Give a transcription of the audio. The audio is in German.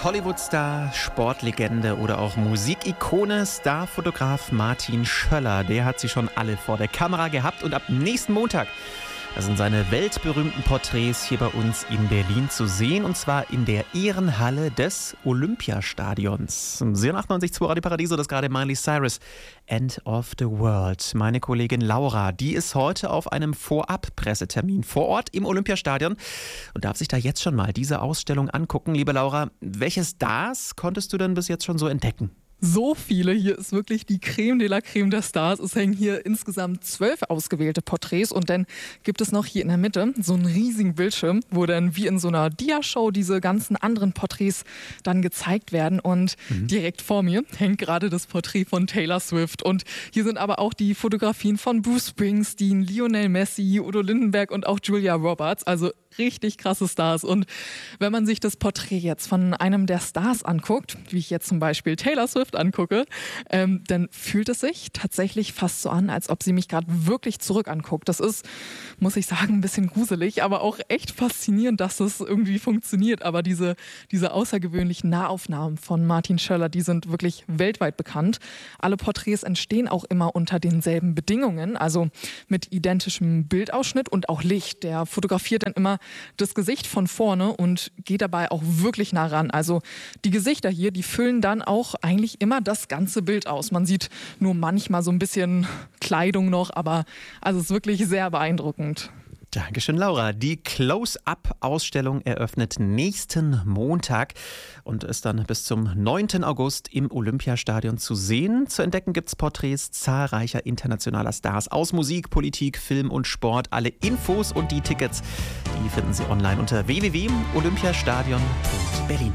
Hollywood-Star, Sportlegende oder auch Musikikone, Starfotograf Martin Schöller. Der hat sie schon alle vor der Kamera gehabt und ab nächsten Montag sind seine weltberühmten Porträts hier bei uns in Berlin zu sehen, und zwar in der Ehrenhalle des Olympiastadions. 88.2 Radio Paradiso, das gerade Miley Cyrus, End of the World. Meine Kollegin Laura, die ist heute auf einem Vorab-Pressetermin vor Ort im Olympiastadion und darf sich da jetzt schon mal diese Ausstellung angucken. Liebe Laura, welche Stars konntest du denn bis jetzt schon so entdecken? So viele, hier ist wirklich die Creme de la Creme der Stars. Es hängen hier insgesamt 12 ausgewählte Porträts und dann gibt es noch hier in der Mitte so einen riesigen Bildschirm, wo dann wie in so einer Dia-Show diese ganzen anderen Porträts dann gezeigt werden, und direkt vor mir hängt gerade das Porträt von Taylor Swift, und hier sind aber auch die Fotografien von Bruce Springsteen, Lionel Messi, Udo Lindenberg und auch Julia Roberts, also richtig krasse Stars. Und wenn man sich das Porträt jetzt von einem der Stars anguckt, wie ich jetzt zum Beispiel Taylor Swift angucke, dann fühlt es sich tatsächlich fast so an, als ob sie mich gerade wirklich zurück anguckt. Das ist, muss ich sagen, ein bisschen gruselig, aber auch echt faszinierend, dass das irgendwie funktioniert. Aber diese außergewöhnlichen Nahaufnahmen von Martin Schöller, die sind wirklich weltweit bekannt. Alle Porträts entstehen auch immer unter denselben Bedingungen, also mit identischem Bildausschnitt und auch Licht. Der fotografiert dann immer das Gesicht von vorne und geht dabei auch wirklich nah ran. Also die Gesichter hier, die füllen dann auch eigentlich immer das ganze Bild aus. Man sieht nur manchmal so ein bisschen Kleidung noch, aber also es ist wirklich sehr beeindruckend. Dankeschön, Laura. Die Close-Up-Ausstellung eröffnet nächsten Montag und ist dann bis zum 9. August im Olympiastadion zu sehen. Zu entdecken gibt es Porträts zahlreicher internationaler Stars aus Musik, Politik, Film und Sport. Alle Infos und die Tickets, die finden Sie online unter www.olympiastadion.berlin.